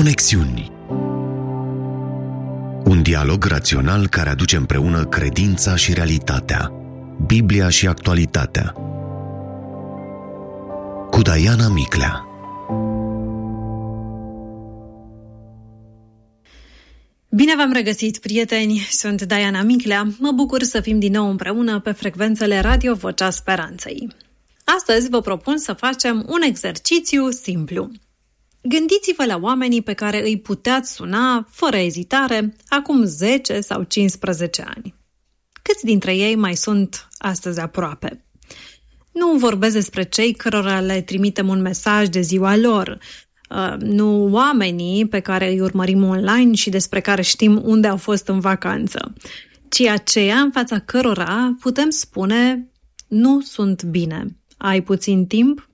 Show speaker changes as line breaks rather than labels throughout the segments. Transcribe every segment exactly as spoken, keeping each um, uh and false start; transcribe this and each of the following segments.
Conexiuni. Un dialog rațional care aduce împreună credința și realitatea, Biblia și actualitatea. Cu Diana Miclea.
Bine v-am regăsit, prieteni! Sunt Diana Miclea. Mă bucur să fim din nou împreună pe frecvențele Radio Vocea Speranței. Astăzi vă propun să facem un exercițiu simplu. Gândiți-vă la oamenii pe care îi puteați suna, fără ezitare, acum zece sau cincisprezece ani. Câți dintre ei mai sunt astăzi aproape? Nu vorbesc despre cei cărora le trimitem un mesaj de ziua lor, nu oamenii pe care îi urmărim online și despre care știm unde au fost în vacanță, ci aceia în fața cărora putem spune: nu sunt bine. Ai puțin timp?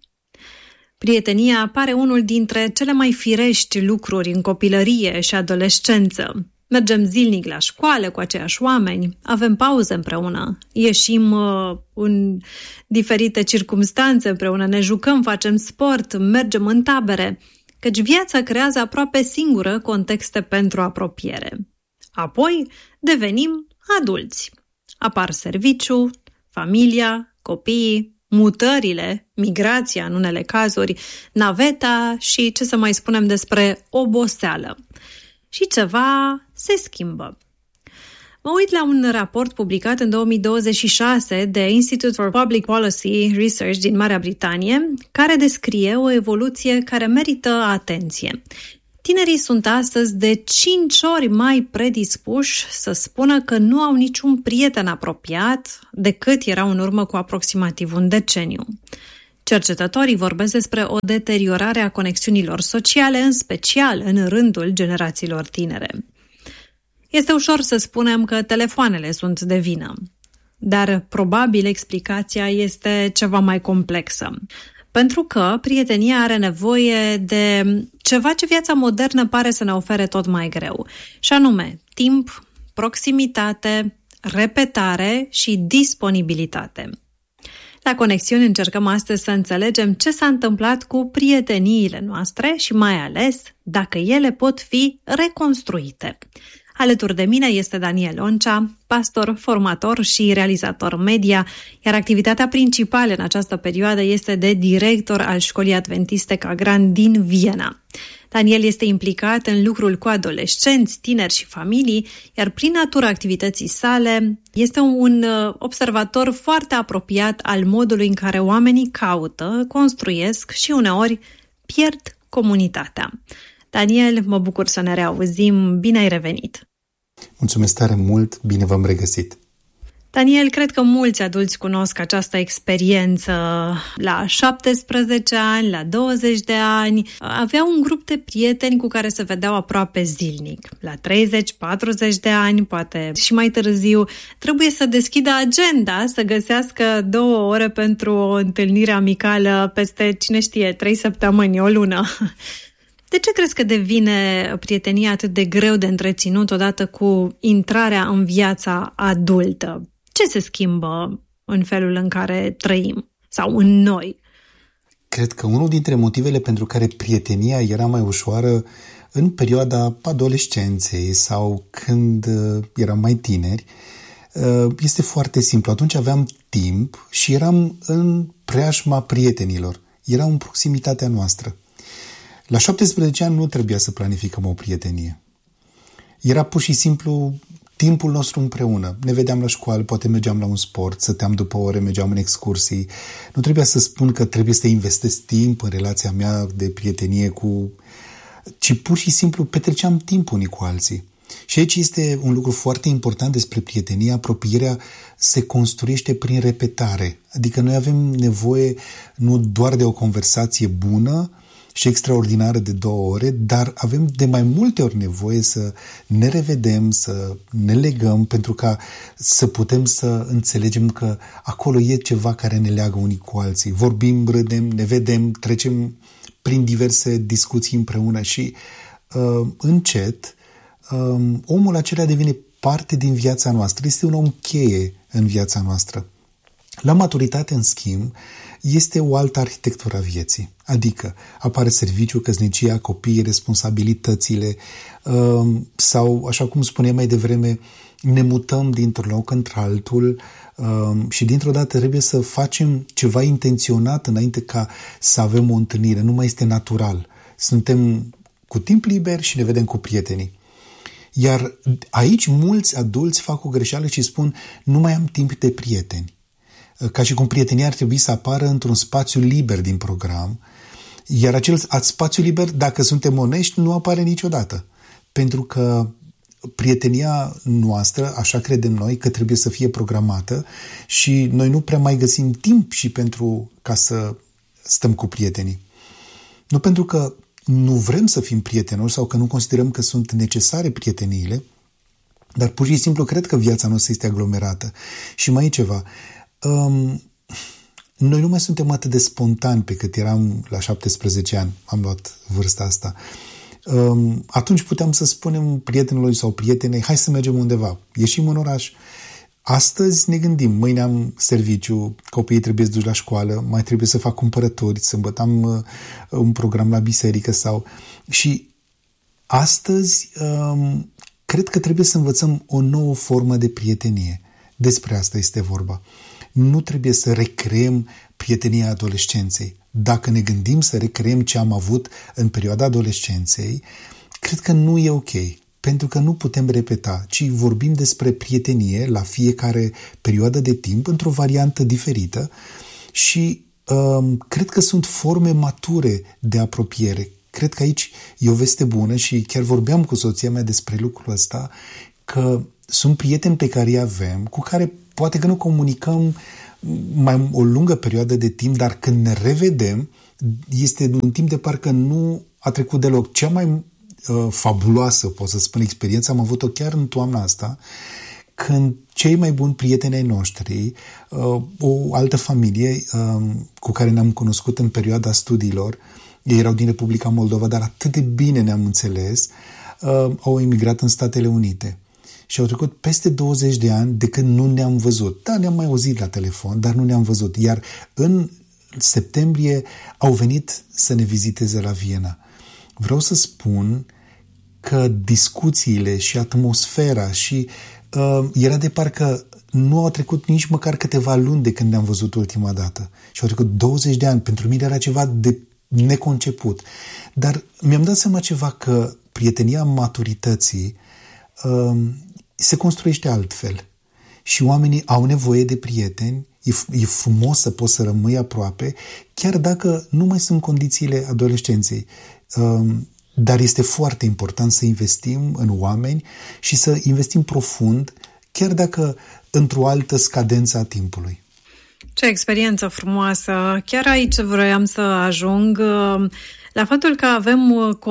Prietenia pare unul dintre cele mai firești lucruri în copilărie și adolescență. Mergem zilnic la școală cu aceiași oameni, avem pauze împreună, ieșim uh, în diferite circumstanțe împreună, ne jucăm, facem sport, mergem în tabere, căci viața creează aproape singură contexte pentru apropiere. Apoi devenim adulți. Apar serviciu, familia, copiii, mutările, migrația în unele cazuri, naveta și ce să mai spunem despre oboseală. Și ceva se schimbă. Mă uit la un raport publicat în două mii douăzeci și șase de Institute for Public Policy Research din Marea Britanie, care descrie o evoluție care merită atenție. Tinerii sunt astăzi de cinci ori mai predispuși să spună că nu au niciun prieten apropiat decât erau în urmă cu aproximativ un deceniu. Cercetătorii vorbesc despre o deteriorare a conexiunilor sociale, în special în rândul generațiilor tinere. Este ușor să spunem că telefoanele sunt de vină, dar probabil explicația este ceva mai complexă. Pentru că prietenia are nevoie de ceva ce viața modernă pare să ne ofere tot mai greu, și anume timp, proximitate, repetare și disponibilitate. La Conexiuni încercăm astăzi să înțelegem ce s-a întâmplat cu prieteniile noastre și mai ales dacă ele pot fi reconstruite. Alături de mine este Daniel Oncea, pastor, formator și realizator media, iar activitatea principală în această perioadă este de director al Școlii Adventiste Cagran din Viena. Daniel este implicat în lucrul cu adolescenți, tineri și familii, iar prin natura activității sale este un observator foarte apropiat al modului în care oamenii caută, construiesc și uneori pierd comunitatea. Daniel, mă bucur să ne reauzim. Bine ai revenit!
Mulțumesc tare mult! Bine v-am regăsit!
Daniel, cred că mulți adulți cunosc această experiență. La șaptesprezece ani, la douăzeci de ani, aveau un grup de prieteni cu care se vedeau aproape zilnic. La treizeci patruzeci de ani, poate și mai târziu, trebuie să deschidă agenda, să găsească două ore pentru o întâlnire amicală peste, cine știe, trei săptămâni, o lună. De ce crezi că devine prietenia atât de greu de întreținut odată cu intrarea în viața adultă? Ce se schimbă în felul în care trăim sau în noi?
Cred că unul dintre motivele pentru care prietenia era mai ușoară în perioada adolescenței sau când eram mai tineri este foarte simplu. Atunci aveam timp și eram în preajma prietenilor. Erau în proximitatea noastră. La șaptesprezece ani nu trebuia să planificăm o prietenie. Era pur și simplu timpul nostru împreună. Ne vedeam la școală, poate mergeam la un sport, stăteam după ore, mergeam în excursii. Nu trebuia să spun că trebuie să investesc timp în relația mea de prietenie cu... ci pur și simplu petreceam timp unii cu alții. Și aici este un lucru foarte important despre prietenie. Apropierea se construiește prin repetare. Adică noi avem nevoie nu doar de o conversație bună și extraordinară de două ore, dar avem de mai multe ori nevoie să ne revedem, să ne legăm, pentru ca să putem să înțelegem că acolo e ceva care ne leagă unii cu alții. Vorbim, râdem, ne vedem, trecem prin diverse discuții împreună și uh, încet uh, omul acela devine parte din viața noastră. Este un om cheie în viața noastră. La maturitate, în schimb, este o altă arhitectură a vieții. Adică apare serviciul, căsnicia, copiii, responsabilitățile sau, așa cum spuneam mai devreme, ne mutăm dintr-un loc într-altul și dintr-o dată trebuie să facem ceva intenționat înainte ca să avem o întâlnire. Nu mai este natural. Suntem cu timp liber și ne vedem cu prietenii. Iar aici mulți adulți fac o greșeală și spun nu mai am timp de prieteni. Ca și cum prietenia ar trebui să apară într-un spațiu liber din program, iar acel spațiu liber, dacă suntem onești, nu apare niciodată. Pentru că prietenia noastră, așa credem noi, că trebuie să fie programată și noi nu prea mai găsim timp și pentru ca să stăm cu prietenii. Nu pentru că nu vrem să fim prietenoși sau că nu considerăm că sunt necesare prieteniile, dar pur și simplu cred că viața noastră este aglomerată. Și mai e ceva. Um, noi nu mai suntem atât de spontani pe cât eram la șaptesprezece ani. Am luat vârsta asta. Um, atunci puteam să spunem prietenului sau prietenei, hai să mergem undeva. Ieșim în oraș. Astăzi ne gândim, mâine am serviciu, copiii trebuie să duci la școală, mai trebuie să fac cumpărături, sâmbătă am uh, un program la biserică sau... Și astăzi um, cred că trebuie să învățăm o nouă formă de prietenie. Despre asta este vorba. Nu trebuie să recreăm prietenia adolescenței. Dacă ne gândim să recreăm ce am avut în perioada adolescenței, cred că nu e ok. Pentru că nu putem repeta, ci vorbim despre prietenie la fiecare perioadă de timp, într-o variantă diferită și um, cred că sunt forme mature de apropiere. Cred că aici e o veste bună și chiar vorbeam cu soția mea despre lucrul ăsta, că sunt prieteni pe care îi avem, cu care poate că nu comunicăm mai o lungă perioadă de timp, dar când ne revedem, este un timp de parcă nu a trecut deloc. Cea mai fabuloasă, pot să spun, experiență am avut-o chiar în toamna asta, când cei mai buni prieteni ai noștri, o altă familie cu care ne-am cunoscut în perioada studiilor, ei erau din Republica Moldova, dar atât de bine ne-am înțeles, au emigrat în Statele Unite. Și au trecut peste douăzeci de ani de când nu ne-am văzut. Da, ne-am mai auzit la telefon, dar nu ne-am văzut. Iar în septembrie au venit să ne viziteze la Viena. Vreau să spun că discuțiile și atmosfera și uh, era de parcă nu au trecut nici măcar câteva luni de când ne-am văzut ultima dată. Și au trecut douăzeci de ani. Pentru mine era ceva de neconceput. Dar mi-am dat seama ceva, că prietenia maturității uh, se construiește altfel. Și oamenii au nevoie de prieteni. E, e frumos să poți să rămâi aproape, chiar dacă nu mai sunt condițiile adolescenței. Uh, Dar este foarte important să investim în oameni și să investim profund, chiar dacă într-o altă scadență a timpului.
Ce experiență frumoasă! Chiar aici vroiam să ajung la faptul că avem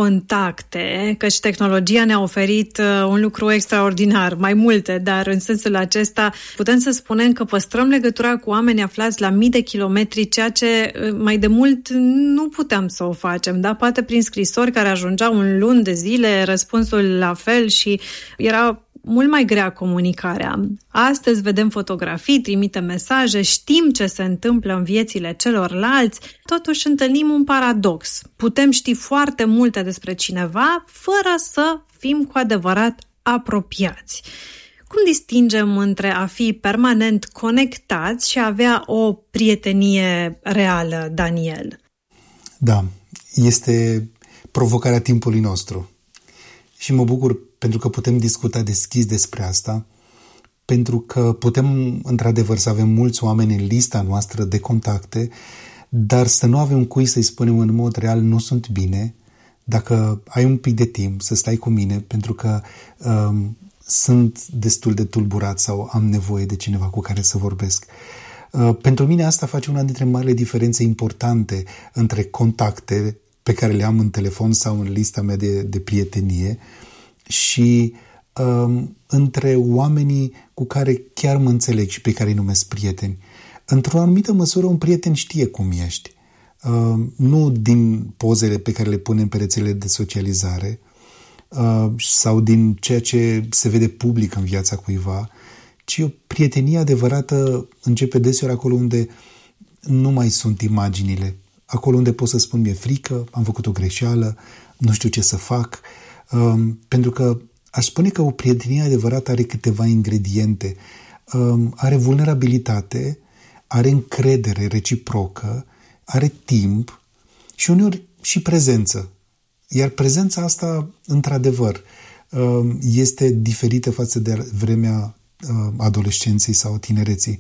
contacte, căci tehnologia ne-a oferit un lucru extraordinar, mai multe, dar în sensul acesta putem să spunem că păstrăm legătura cu oameni aflați la mii de kilometri, ceea ce mai de mult nu puteam să o facem, da? Poate prin scrisori care ajungeau în luni de zile, răspunsul la fel și era mult mai grea comunicarea. Astăzi vedem fotografii, trimitem mesaje, știm ce se întâmplă în viețile celorlalți, totuși întâlnim un paradox. Putem ști foarte multe despre cineva fără să fim cu adevărat apropiați. Cum distingem între a fi permanent conectați și a avea o prietenie reală, Daniel?
Da, este provocarea timpului nostru. Și mă bucur pentru că putem discuta deschis despre asta, pentru că putem, într-adevăr, să avem mulți oameni în lista noastră de contacte, dar să nu avem cui să-i spunem în mod real, nu sunt bine, dacă ai un pic de timp să stai cu mine, pentru că um, sunt destul de tulburat sau am nevoie de cineva cu care să vorbesc. Uh, pentru mine asta face una dintre marile diferențe importante între contacte pe care le am în telefon sau în lista mea de, de prietenie și um, între oamenii cu care chiar mă înțeleg și pe care îi numesc prieteni. Într-o anumită măsură, un prieten știe cum ești. Uh, nu din pozele pe care le punem pe rețelele de socializare uh, sau din ceea ce se vede public în viața cuiva, ci o prietenie adevărată începe deseori acolo unde nu mai sunt imaginile, acolo unde pot să spun mi-e frică, am făcut o greșeală, nu știu ce să fac, um, pentru că aș spune că o prietenie adevărată are câteva ingrediente, um, are vulnerabilitate, are încredere reciprocă, are timp și uneori și prezență. Iar prezența asta, într-adevăr, este diferită față de vremea adolescenței sau tinereții.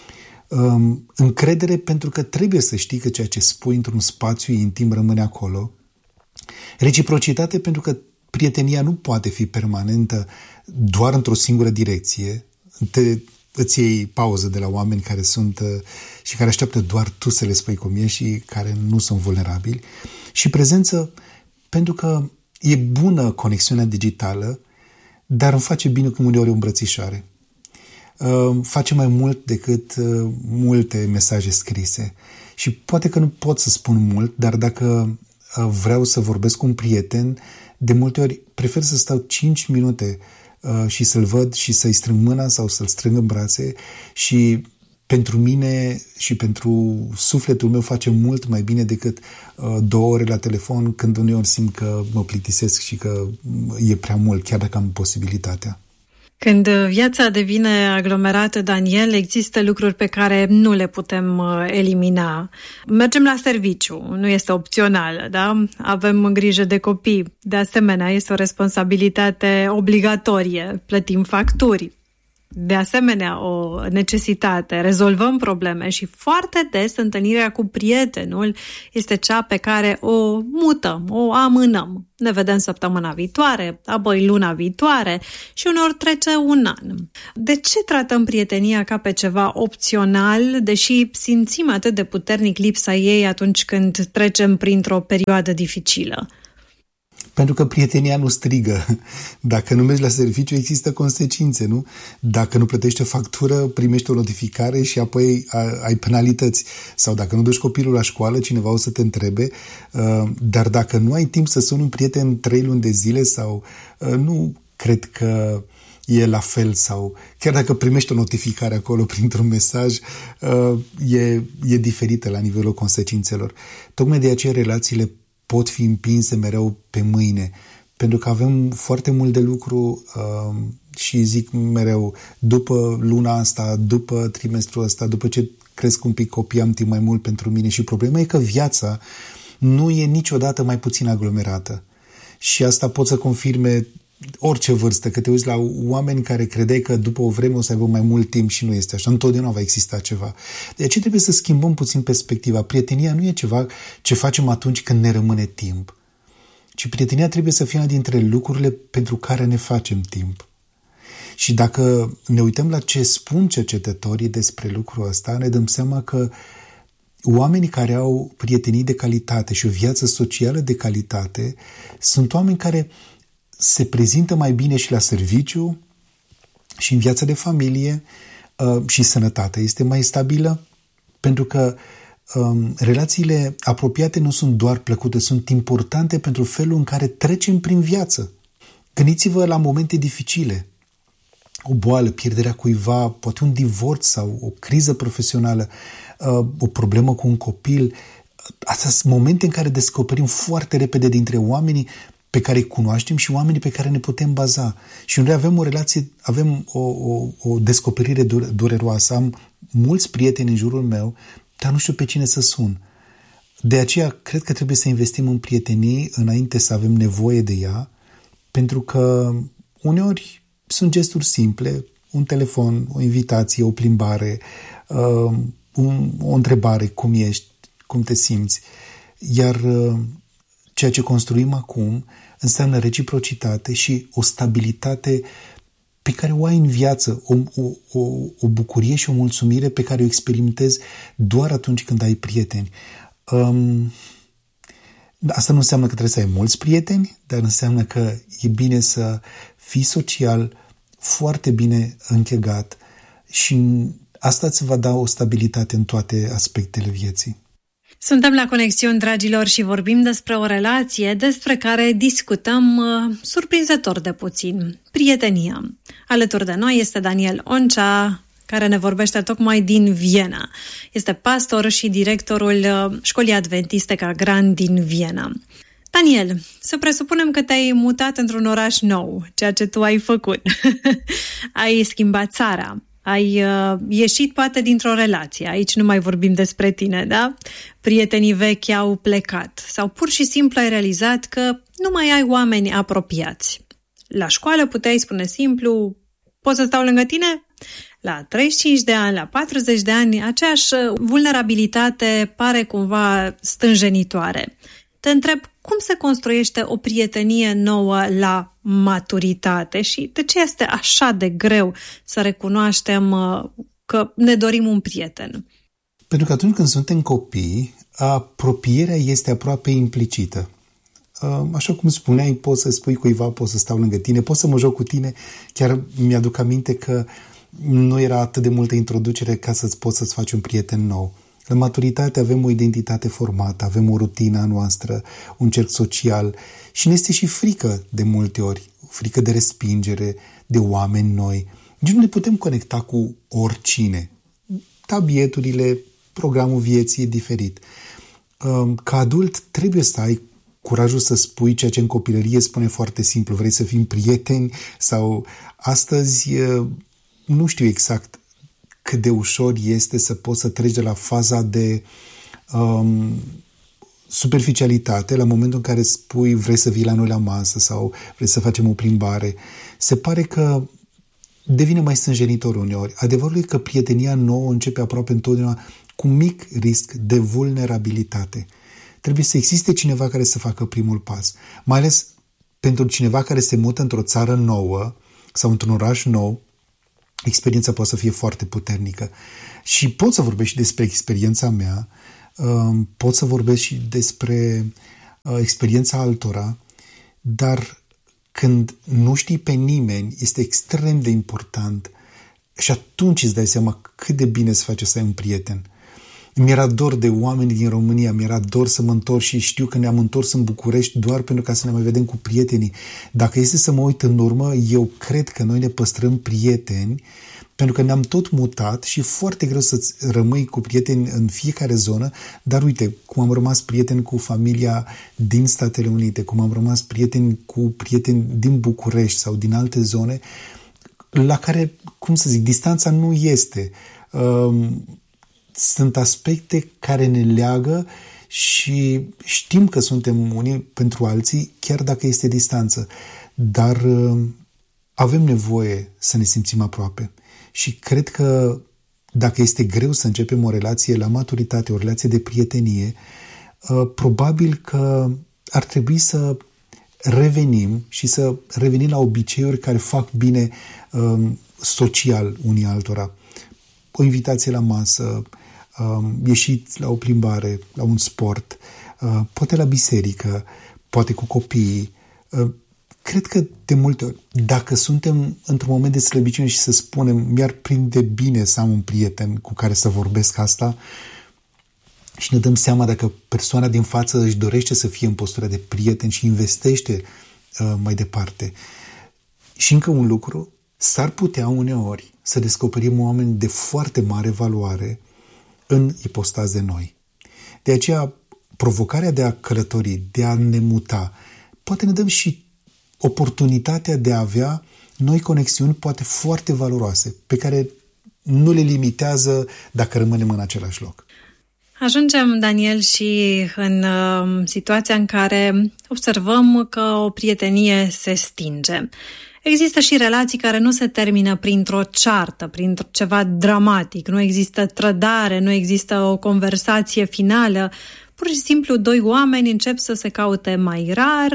Încredere pentru că trebuie să știi că ceea ce spui într-un spațiu intim rămâne acolo. Reciprocitate pentru că prietenia nu poate fi permanentă doar într-o singură direcție. Te, îți iei pauză de la oameni care sunt și care așteaptă doar tu să le spui cum e și care nu sunt vulnerabili. Și prezență pentru că e bună conexiunea digitală, dar îmi face bine cum uneori o îmbrățișare. Face mai mult decât multe mesaje scrise. Și poate că nu pot să spun mult, dar dacă vreau să vorbesc cu un prieten, de multe ori prefer să stau cinci minute și să-l văd și să-i strâng mâna sau să-l strâng în brațe și pentru mine și pentru sufletul meu face mult mai bine decât uh, două ore la telefon când uneori simt că mă plictisesc și că e prea mult, chiar dacă am posibilitatea.
Când viața devine aglomerată, Daniel, există lucruri pe care nu le putem elimina. Mergem la serviciu, nu este opțional, da? Avem grijă de copii. De asemenea, este o responsabilitate obligatorie. Plătim facturi. De asemenea, o necesitate, rezolvăm probleme și foarte des întâlnirea cu prietenul este cea pe care o mutăm, o amânăm. Ne vedem săptămâna viitoare, apoi luna viitoare și uneori trece un an. De ce tratăm prietenia ca pe ceva opțional, deși simțim atât de puternic lipsa ei atunci când trecem printr-o perioadă dificilă?
Pentru că prietenia nu strigă. Dacă nu mergi la serviciu, există consecințe, nu? Dacă nu plătești o factură, primești o notificare și apoi ai penalități. Sau dacă nu duci copilul la școală, cineva o să te întrebe. Dar dacă nu ai timp să suni un prieten trei luni de zile sau nu cred că e la fel sau chiar dacă primești o notificare acolo printr-un mesaj, e, e diferită la nivelul consecințelor. Tocmai de aceea relațiile pot fi împinse mereu pe mâine, pentru că avem foarte mult de lucru uh, și zic mereu, după luna asta, după trimestrul ăsta, după ce cresc un pic copii, am timp mai mult pentru mine și problema e că viața nu e niciodată mai puțin aglomerată. Și asta pot să confirme orice vârstă, că te uiți la oameni care credeai că după o vreme o să aibă mai mult timp și nu este așa. Întotdeauna va exista ceva. De aceea trebuie să schimbăm puțin perspectiva. Prietenia nu e ceva ce facem atunci când ne rămâne timp, ci prietenia trebuie să fie una dintre lucrurile pentru care ne facem timp. Și dacă ne uităm la ce spun cercetătorii despre lucrul ăsta, ne dăm seama că oamenii care au prietenii de calitate și o viață socială de calitate sunt oameni care se prezintă mai bine și la serviciu și în viața de familie uh, și sănătatea este mai stabilă, pentru că um, relațiile apropiate nu sunt doar plăcute, sunt importante pentru felul în care trecem prin viață. Gândiți-vă la momente dificile, o boală, pierderea cuiva, poate un divorț sau o criză profesională, uh, o problemă cu un copil. Astea sunt momente în care descoperim foarte repede dintre oamenii pe care îi cunoaștem și oamenii pe care ne putem baza. Și noi avem o relație, avem o, o, o descoperire dureroasă. Am mulți prieteni în jurul meu, dar nu știu pe cine să sun. De aceea, cred că trebuie să investim în prietenii înainte să avem nevoie de ea, pentru că uneori sunt gesturi simple, un telefon, o invitație, o plimbare, uh, un, o întrebare, cum ești, cum te simți. Iar uh, ceea ce construim acum înseamnă reciprocitate și o stabilitate pe care o ai în viață, o, o, o, o bucurie și o mulțumire pe care o experimentezi doar atunci când ai prieteni. Um, asta nu înseamnă că trebuie să ai mulți prieteni, dar înseamnă că e bine să fii social, foarte bine închegat și asta îți va da o stabilitate în toate aspectele vieții.
Suntem la Conexiuni, dragilor, și vorbim despre o relație despre care discutăm uh, surprinzător de puțin. Prietenia. Alături de noi este Daniel Oncea, care ne vorbește tocmai din Viena. Este pastor și directorul uh, Școlii Adventiste Cagran din Viena. Daniel, să presupunem că te-ai mutat într-un oraș nou, ceea ce tu ai făcut. Ai schimbat țara. Ai uh, ieșit poate dintr-o relație, aici nu mai vorbim despre tine, da? Prietenii vechi au plecat sau pur și simplu ai realizat că nu mai ai oameni apropiați. La școală puteai spune simplu, pot să stau lângă tine? La treizeci și cinci de ani, la patruzeci de ani, aceeași vulnerabilitate pare cumva stânjenitoare. Te întreb, cum se construiește o prietenie nouă la maturitate și de ce este așa de greu să recunoaștem că ne dorim un prieten?
Pentru că atunci când suntem copii, apropierea este aproape implicită. Așa cum spuneai, poți să spui cuiva, pot să stau lângă tine, pot să mă joc cu tine. Chiar mi-aduc aminte că nu era atât de multă introducere ca să-ți poți să-ți faci un prieten nou. La maturitate avem o identitate formată, avem o rutină a noastră, un cerc social și ne este și frică de multe ori, frică de respingere, de oameni noi. Deci nu ne putem conecta cu oricine. Tabieturile, programul vieții e diferit. Ca adult trebuie să ai curajul să spui ceea ce în copilărie spune foarte simplu. Vrei să fim prieteni? Sau astăzi nu știu exact cât de ușor este să poți să treci de la faza de um, superficialitate la momentul în care spui vrei să vii la noi la masă sau vrei să facem o plimbare. Se pare că devine mai stânjenitor uneori. Adevărul e că prietenia nouă începe aproape întotdeauna cu mic risc de vulnerabilitate. Trebuie să existe cineva care să facă primul pas. Mai ales pentru cineva care se mută într-o țară nouă sau într-un oraș nou, experiența poate să fie foarte puternică. Și pot să vorbesc și despre experiența mea, pot să vorbesc și despre experiența altora, dar când nu știi pe nimeni, este extrem de important și atunci îți dai seama cât de bine se face să ai un prieten. Mi-era dor de oameni din România, mi-era dor să mă întorc și știu că ne-am întors în București doar pentru ca să ne mai vedem cu prietenii. Dacă este să mă uit în urmă, eu cred că noi ne păstrăm prieteni pentru că ne-am tot mutat și e foarte greu să-ți rămâi cu prieteni în fiecare zonă, dar uite, cum am rămas prieteni cu familia din Statele Unite, cum am rămas prieteni cu prieteni din București sau din alte zone, la care, cum să zic, distanța nu este. Um, Sunt aspecte care ne leagă și știm că suntem unii pentru alții, chiar dacă este distanță. Dar uh, avem nevoie să ne simțim aproape. Și cred că dacă este greu să începem o relație la maturitate, o relație de prietenie, uh, probabil că ar trebui să revenim și să revenim la obiceiuri care fac bine uh, social unii altora. O invitație la masă, Um, ieșiți la o plimbare, la un sport, uh, poate la biserică, poate cu copiii. Uh, cred că de multe ori, dacă suntem într-un moment de slăbiciune și să spunem mi-ar prinde bine să am un prieten cu care să vorbesc asta și ne dăm seama dacă persoana din față își dorește să fie în postura de prieten și investește uh, mai departe. Și încă un lucru, s-ar putea uneori să descoperim oameni de foarte mare valoare în ipostaze noi. De aceea, provocarea de a călători, de a ne muta, poate ne dăm și oportunitatea de a avea noi conexiuni, poate foarte valoroase, pe care nu le limitează dacă rămânem în același loc.
Ajungem, Daniel, și în uh, situația în care observăm că o prietenie se stinge. Există și relații care nu se termină printr-o ceartă, printr ceva dramatic. Nu există trădare, nu există o conversație finală. Pur și simplu, doi oameni încep să se caute mai rar,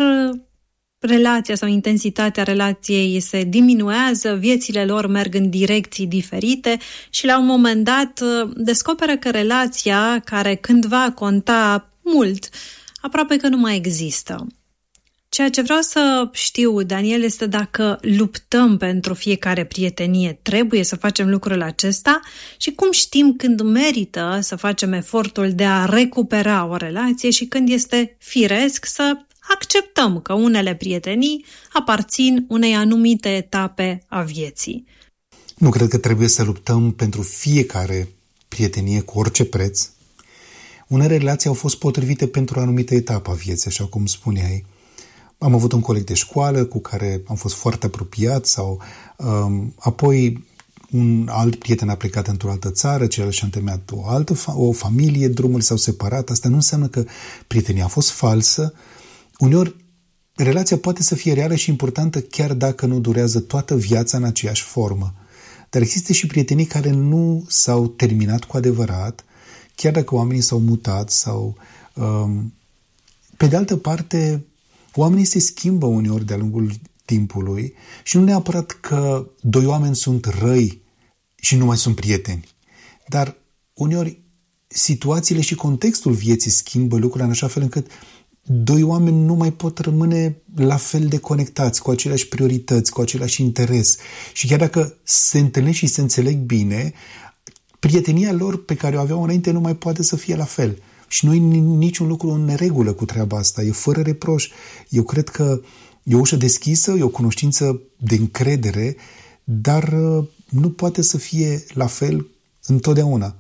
relația sau intensitatea relației se diminuează, viețile lor merg în direcții diferite și la un moment dat descoperă că relația care cândva conta mult, aproape că nu mai există. Ceea ce vreau să știu, Daniel, este dacă luptăm pentru fiecare prietenie, trebuie să facem lucrul acesta și cum știm când merită să facem efortul de a recupera o relație și când este firesc să acceptăm că unele prietenii aparțin unei anumite etape a vieții.
Nu cred că trebuie să luptăm pentru fiecare prietenie cu orice preț. Unele relații au fost potrivite pentru o anumită etapă a vieții, așa cum spuneai. Am avut un coleg de școală cu care am fost foarte apropiat sau um, apoi un alt prieten a plecat într-o altă țară, celălalt și-a întemeiat o altă fa- o familie, drumurile s-au separat. Asta nu înseamnă că prietenia a fost falsă. Uneori, relația poate să fie reală și importantă chiar dacă nu durează toată viața în aceeași formă. Dar există și prietenii care nu s-au terminat cu adevărat, chiar dacă oamenii s-au mutat sau... Um, pe de altă parte, oamenii se schimbă uneori de-a lungul timpului și nu neapărat că doi oameni sunt răi și nu mai sunt prieteni. Dar uneori situațiile și contextul vieții schimbă lucrurile în așa fel încât doi oameni nu mai pot rămâne la fel de conectați, cu aceleași priorități, cu același interes. Și chiar dacă se întâlnesc și se înțeleg bine, prietenia lor pe care o aveau înainte nu mai poate să fie la fel. Și nu e niciun lucru în neregulă cu treaba asta, e fără reproș. Eu cred că e o ușă deschisă, e o cunoștință de încredere, dar nu poate să fie la fel întotdeauna.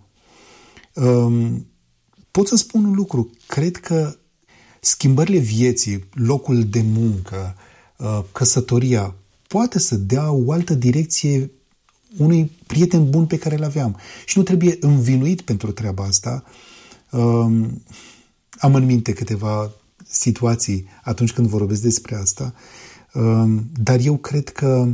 Pot să spun un lucru, cred că schimbările vieții, locul de muncă, căsătoria, poate să dea o altă direcție unui prieten bun pe care îl aveam. Și nu trebuie învinuit pentru treaba asta. Am în minte câteva situații atunci când vorbesc despre asta, dar eu cred că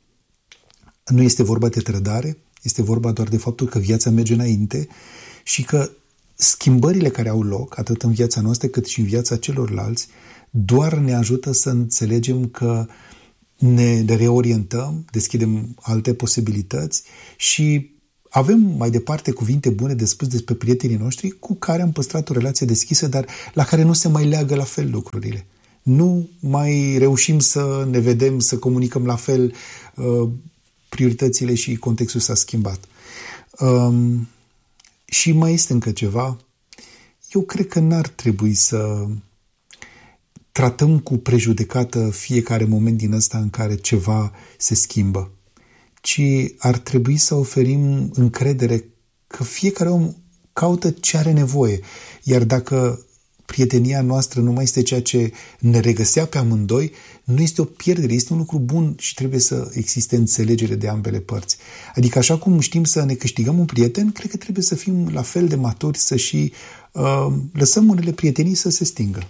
nu este vorba de trădare, este vorba doar de faptul că viața merge înainte și că schimbările care au loc, atât în viața noastră cât și în viața celorlalți, doar ne ajută să înțelegem că ne reorientăm, deschidem alte posibilități și avem mai departe cuvinte bune de spus despre prietenii noștri cu care am păstrat o relație deschisă, dar la care nu se mai leagă la fel lucrurile. Nu mai reușim să ne vedem, să comunicăm la fel, prioritățile și contextul s-a schimbat. Um, și mai este încă ceva. Eu cred că n-ar trebui să tratăm cu prejudecată fiecare moment din ăsta în care ceva se schimbă, ci ar trebui să oferim încredere că fiecare om caută ce are nevoie. Iar dacă prietenia noastră nu mai este ceea ce ne regăsea pe amândoi, nu este o pierdere, este un lucru bun și trebuie să existe înțelegere de ambele părți. Adică așa cum știm să ne câștigăm un prieten, cred că trebuie să fim la fel de maturi să și uh, lăsăm unele prietenii să se stingă.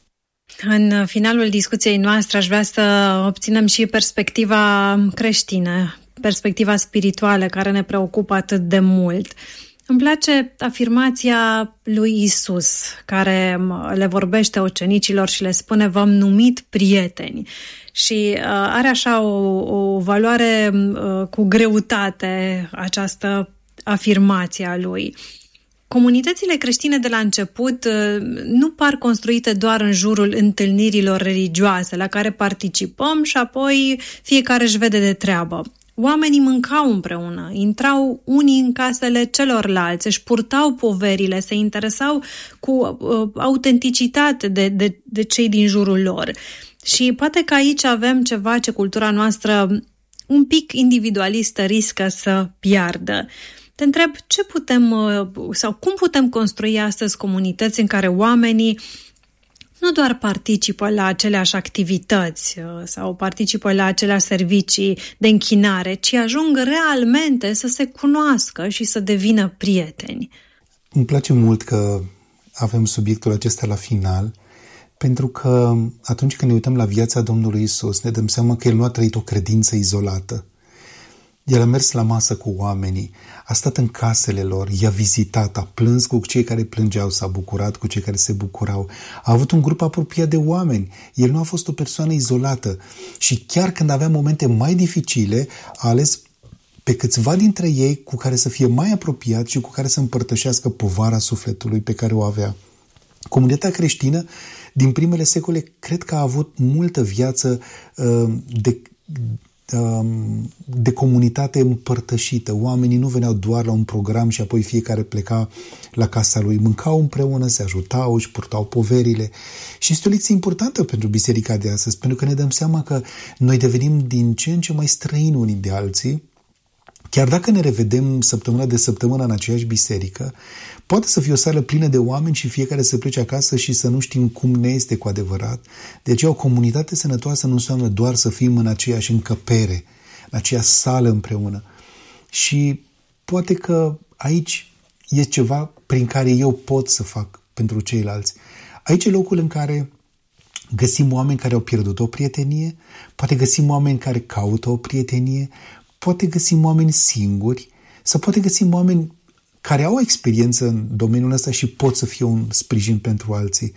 În finalul discuției noastre aș vrea să obținem și perspectiva creștină, perspectiva spirituală care ne preocupă atât de mult. Îmi place afirmația lui Isus, care le vorbește ucenicilor și le spune: v-am numit prieteni. Și uh, are așa o, o valoare uh, cu greutate această afirmație a lui. Comunitățile creștine de la început uh, nu par construite doar în jurul întâlnirilor religioase la care participăm și apoi fiecare își vede de treabă. Oamenii mâncau împreună, intrau unii în casele celorlalți, își purtau poverile, se interesau cu uh, autenticitate de, de, de cei din jurul lor. Și poate că aici avem ceva ce cultura noastră un pic individualistă riscă să piardă. Te întreb ce putem uh, sau cum putem construi astăzi comunități în care oamenii nu doar participă la aceleași activități sau participă la aceleași servicii de închinare, ci ajung realmente să se cunoască și să devină prieteni.
Îmi place mult că avem subiectul acesta la final, pentru că atunci când ne uităm la viața Domnului Isus, ne dăm seama că El nu a trăit o credință izolată. El a mers la masă cu oamenii, a stat în casele lor, i-a vizitat, a plâns cu cei care plângeau, s-a bucurat cu cei care se bucurau. A avut un grup apropiat de oameni. El nu a fost o persoană izolată. Și chiar când avea momente mai dificile, a ales pe câțiva dintre ei cu care să fie mai apropiat și cu care să împărtășească povara sufletului pe care o avea. Comunitatea creștină din primele secole cred că a avut multă viață de, de comunitate împărtășită. Oamenii nu veneau doar la un program și apoi fiecare pleca la casa lui. Mâncau împreună, se ajutau, își purtau poverile. Și este o lecție importantă pentru biserica de astăzi, pentru că ne dăm seama că noi devenim din ce în ce mai străini unii de alții. Chiar dacă ne revedem săptămâna de săptămână în aceeași biserică, poate să fie o sală plină de oameni și fiecare să plece acasă și să nu știm cum ne este cu adevărat. De aceea o comunitate sănătoasă nu înseamnă doar să fim în aceeași încăpere, în aceeași sală împreună. Și poate că aici e ceva prin care eu pot să fac pentru ceilalți. Aici e locul în care găsim oameni care au pierdut o prietenie, poate găsim oameni care caută o prietenie, poate găsim oameni singuri sau poate găsim oameni care au experiență în domeniul ăsta și pot să fie un sprijin pentru alții.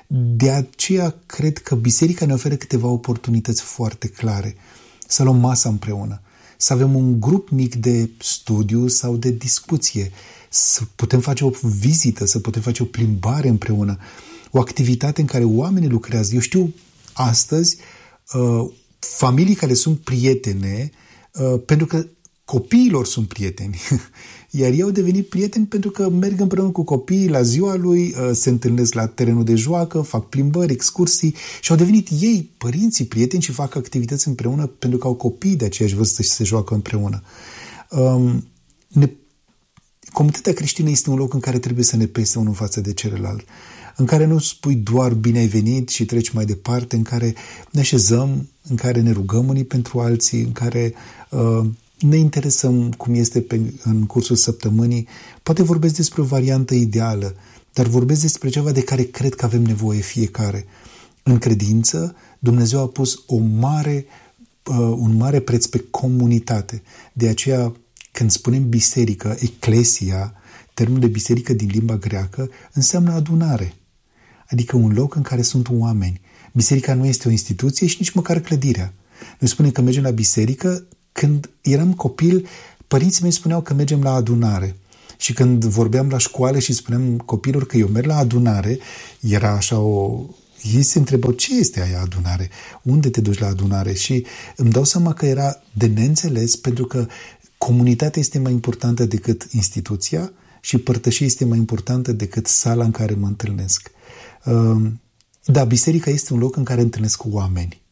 De aceea cred că biserica ne oferă câteva oportunități foarte clare. Să luăm masa împreună, să avem un grup mic de studiu sau de discuție, să putem face o vizită, să putem face o plimbare împreună, o activitate în care oamenii lucrează. Eu știu astăzi uh, familii care sunt prietene uh, pentru că copiilor sunt prieteni. Iar ei au devenit prieteni pentru că merg împreună cu copiii la ziua lui, se întâlnesc la terenul de joacă, fac plimbări, excursii și au devenit ei, părinții, prieteni și fac activități împreună pentru că au copii de aceeași vârstă și se joacă împreună. Um, ne, comunitatea creștină este un loc în care trebuie să ne pese unul față de celălalt, în care nu spui doar bine ai venit și treci mai departe, în care ne așezăm, în care ne rugăm unii pentru alții, în care uh, ne interesăm cum este pe, în cursul săptămânii. Poate vorbesc despre o variantă ideală, dar vorbesc despre ceva de care cred că avem nevoie fiecare. În credință, Dumnezeu a pus o mare, uh, un mare preț pe comunitate. De aceea, când spunem biserică, eclesia, termenul de biserică din limba greacă, înseamnă adunare. Adică un loc în care sunt oameni. Biserica nu este o instituție și nici măcar clădirea. Noi spunem că mergem la biserică. Când eram copil, părinții mei spuneau că mergem la adunare. Și când vorbeam la școală și spuneam copilor că eu merg la adunare, era așa o... Ei se întrebau, ce este aia adunare? Unde te duci la adunare? Și îmi dau seama că era de neînțeles, pentru că comunitatea este mai importantă decât instituția și părtășia este mai importantă decât sala în care mă întâlnesc. Da, biserica este un loc în care întâlnesc oameni.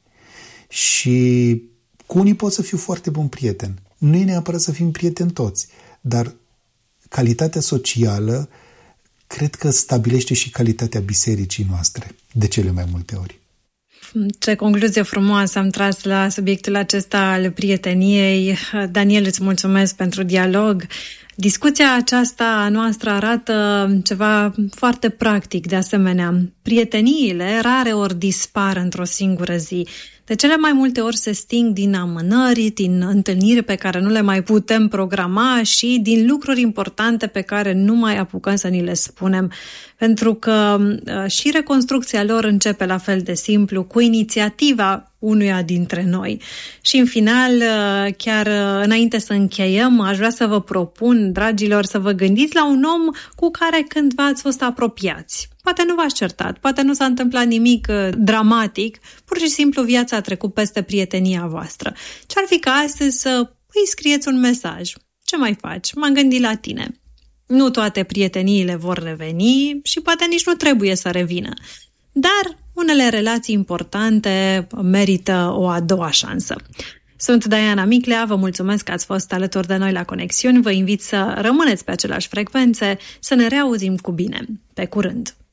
Și cu unii pot să fiu foarte bun prieten. Nu e neapărat să fim prieteni toți, dar calitatea socială cred că stabilește și calitatea bisericii noastre, de cele mai multe ori.
Ce concluzie frumoasă am tras la subiectul acesta al prieteniei. Daniel, îți mulțumesc pentru dialog. Discuția aceasta noastră arată ceva foarte practic, de asemenea. Prieteniile rare ori dispar într-o singură zi. De cele mai multe ori se sting din amânări, din întâlniri pe care nu le mai putem programa și din lucruri importante pe care nu mai apucăm să ni le spunem. Pentru că și reconstrucția lor începe la fel de simplu, cu inițiativa unuia dintre noi. Și în final, chiar înainte să încheiem, aș vrea să vă propun, dragilor, să vă gândiți la un om cu care cândva ați fost apropiați. Poate nu v-ați certat, poate nu s-a întâmplat nimic dramatic, pur și simplu viața a trecut peste prietenia voastră. Ce-ar fi ca astăzi să îi scrieți un mesaj? Ce mai faci? M-am gândit la tine. Nu toate prieteniile vor reveni și poate nici nu trebuie să revină. Dar unele relații importante merită o a doua șansă. Sunt Diana Miclea, vă mulțumesc că ați fost alături de noi la Conexiuni, vă invit să rămâneți pe aceleași frecvențe, să ne reauzim cu bine. Pe curând!